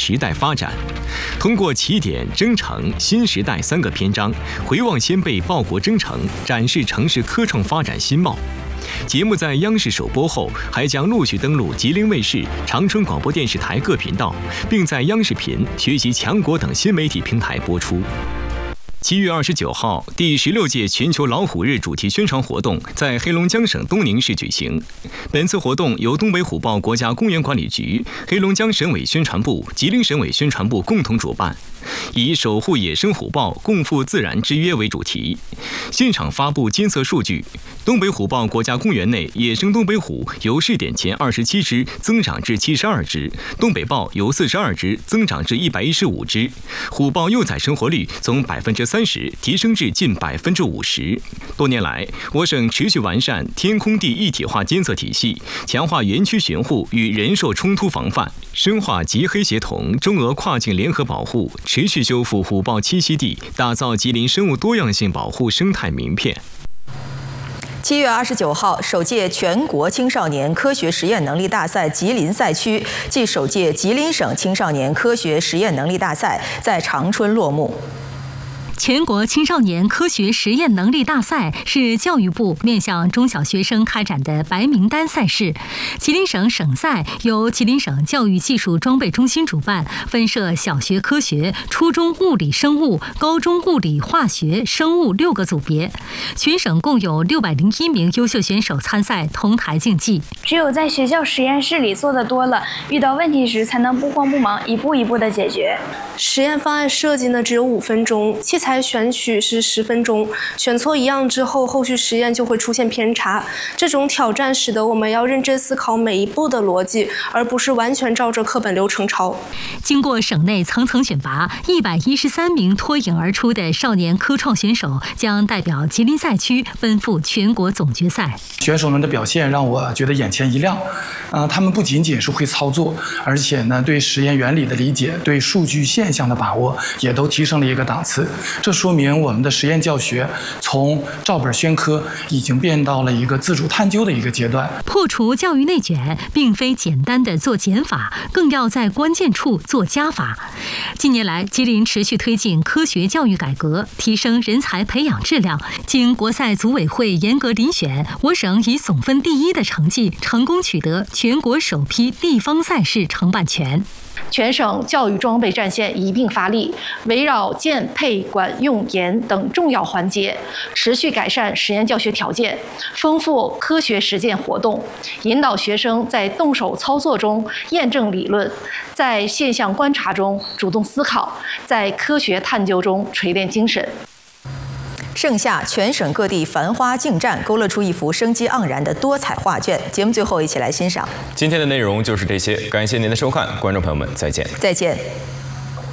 时代发展。通过起点、征程、新时代3个篇章，回望先辈报国征程，展示城市科创发展新貌。节目在央视首播后，还将陆续登陆吉林卫视、长春广播电视台各频道，并在央视频、学习强国等新媒体平台播出。7月29号，第16届全球老虎日主题宣传活动在黑龙江省东宁市举行。本次活动由东北虎豹国家公园管理局、黑龙江省委宣传部、吉林省委宣传部共同主办，以守护野生虎豹、共赴自然之约为主题。现场发布监测数据，东北虎豹国家公园内野生东北虎由试点前27只增长至72只，东北豹由42只增长至115只，虎豹幼崽生活率从30%提升至近50%。多年来，我省持续完善天空地一体化监测体系，强化园区巡护与人兽冲突防范，深化吉黑协同、中俄跨境联合保护，持续修复虎豹栖息地，打造吉林生物多样性保护生态名片。 7月29号，首届全国青少年科学实验能力大赛吉林赛区暨首届吉林省青少年科学实验能力大赛在长春落幕。 全国青少年科学实验能力大赛是教育部面向中小学生开展的白名单赛事。吉林省省赛由吉林省教育技术装备中心主办，分设小学科学、初中物理生物、高中物理化学、生物6个组别。全省共有601名优秀选手参赛，同台竞技。 只有在学校实验室里做的多了，遇到问题时才能不慌不忙，一步一步的解决。 实验方案设计呢只有5分钟，器材选取是10分钟，选错一样之后，后续实验就会出现偏差。这种挑战使得我们要认真思考每一步的逻辑，而不是完全照着课本流程抄。 经过省内层层选拔，113名脱颖而出的少年科创选手将代表吉林赛区奔赴全国总决赛。 选手们的表现让我觉得眼前一亮，他们不仅仅是会操作，而且呢对实验原理的理解、对数据现象的把握也都提升了一个档次。这说明我们的实验教学从照本宣科已经变到了一个自主探究的一个阶段。 破除教育内卷，并非简单的做减法，更要在关键处做加法。近年来，吉林持续推进科学教育改革，提升人才培养质量。经国赛组委会严格遴选，我省以总分第1的成绩，成功取得全国首批地方赛事承办权。 全省教育装备战线一并发力，围绕建、配、管、用、研等重要环节，持续改善实验教学条件，丰富科学实践活动，引导学生在动手操作中验证理论，在现象观察中主动思考，在科学探究中锤炼精神。 盛夏，全省各地繁花竞战，勾勒出一幅生机盎然的多彩画卷。节目最后一起来欣赏。 今天的内容就是这些，感谢您的收看，观众朋友们，再见。 再见。